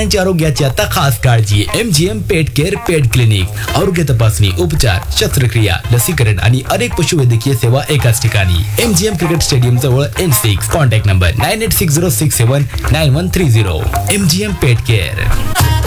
प्राण्यांच्या आरोग्याची आता खास काळजी. MGM पेट केअर पेट क्लिनिक. आरोग्य तपासणी, उपचार, शस्त्रक्रिया, लसीकरण आणि अनेक पशुवैद्यकीय सेवा एकाच ठिकाणी. MGM क्रिकेट स्टेडियम जवळ N6. Contact number 9860679130. MGM पेट केअर.